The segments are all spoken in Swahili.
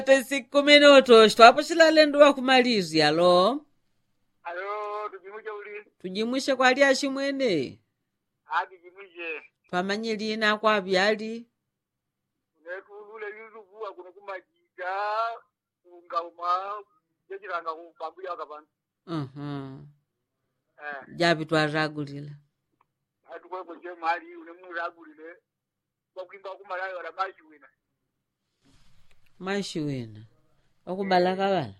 5 minutos twapoxilale nduwa kumalizia alo tujimuje uli tujimwishe kwa ali aximwene hadi jimuje twamanye lina kwa byali netulule yuzukuwa kuno kumajida ungauma jechilanga kupambuya kapano japi twaragulila atukweko je mali une muragulile kwakwimba kumalayo wala maji wina maishi wina okubala kabala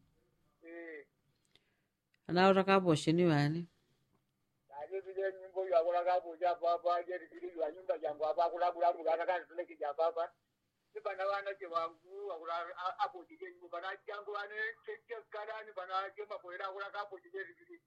anaota kaposheni wani ade bile nyimbo yakola kapoja papa je bile ya nyumba jangu hapa kula mugana kan tuleke ja papa bana wana je wangu akula apo je nyumba bana jangu ane keke kanani bana je mapoera akula kapoje je bile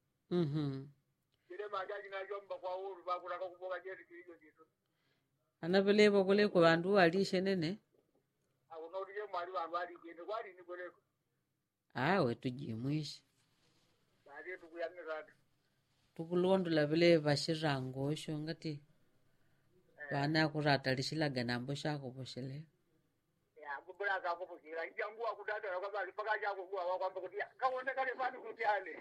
ile majaji na jomba kwa uru bakula kuboga je bile ndizo anapelepo kule kwa bandu alishe nene aunaulie mwali wangu aligende kwali ni boleko awe tujimwishe baadaye tukuyamira tukulondola vile vaxirango osho ngati vana akuratalixilanga nambo xakopoxele ya bubula ka kupoxela njangu akudada kwa bali paka jako kwa kwamba kuti kaone kale fani kuti ale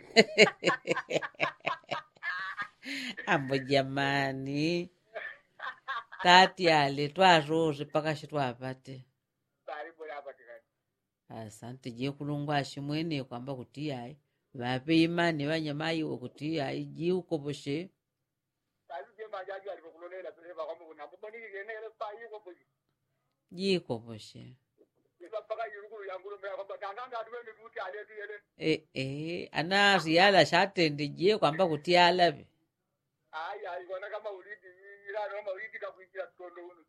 ambo jamani tati ale twarore paka xitwapate bali bola apatikana asante je kulungwa aximwene kwamba kuti yayi vape imani vanyamayiwe kuti yayi ji ukoposhe bali je majaji alipokulolela pele kwamba kuna mboni ile ile pa yuko poji ji koposhe iba paka yurukuru yangu mbele kwamba tanganga tuwende kuti ale tu ile ana riyala xatende je kwamba kuti alabe ai kona kama ulidi ila kama ulidi kakuingia tondo uno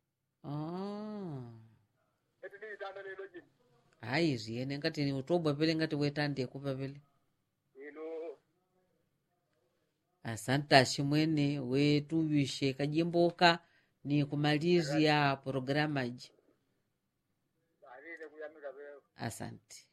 eti ni tanda lelo je hayi ziyene ngati ni utobwa pele ngati wetande kupa pele asante aximwene wetuwishe kajimboka ni kumalizia programaji asante